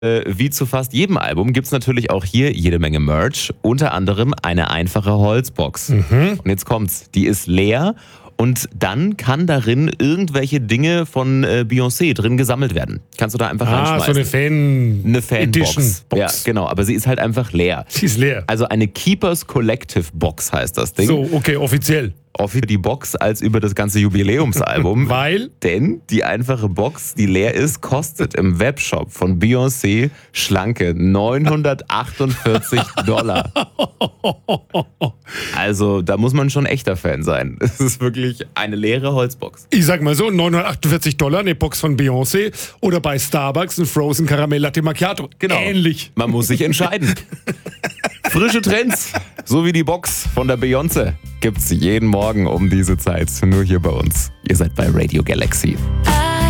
Wie zu fast jedem Album gibt es natürlich auch hier jede Menge Merch, unter anderem eine einfache Holzbox. Und jetzt kommt's, die ist leer und dann kann darin irgendwelche Dinge von Beyoncé drin gesammelt werden. Kannst du da einfach reinschmeißen. So eine Fanbox. Box. Ja, genau, aber sie ist halt einfach leer. Sie ist leer. Also eine Keepers Collective Box heißt das Ding. So, okay, offiziell. Für die Box als über das ganze Jubiläumsalbum. Weil? Denn die einfache Box, die leer ist, kostet im Webshop von Beyoncé schlanke $948. Also da muss man schon echter Fan sein. Es ist wirklich eine leere Holzbox. Ich sag mal so, $948, eine Box von Beyoncé oder bei Starbucks ein Frozen Caramel Latte Macchiato. Genau. Ähnlich. Man muss sich entscheiden. Frische Trends, so wie die Box von der Beyoncé, gibt's jeden Morgen um diese Zeit. Nur hier bei uns. Ihr seid bei Radio Galaxy.